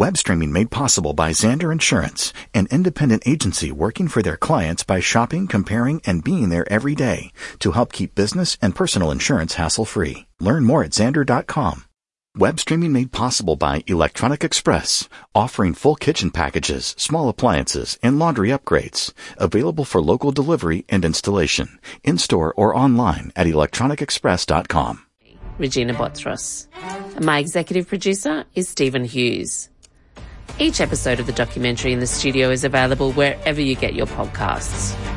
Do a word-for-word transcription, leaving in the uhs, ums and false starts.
Web streaming made possible by Xander Insurance, an independent agency working for their clients by shopping, comparing, and being there every day to help keep business and personal insurance hassle-free. Learn more at xander dot com. Web streaming made possible by Electronic Express, offering full kitchen packages, small appliances, and laundry upgrades. Available for local delivery and installation, in-store or online at electronic express dot com. Regina Botros. And my executive producer is Stephen Hughes. Each episode of the documentary in the studio is available wherever you get your podcasts.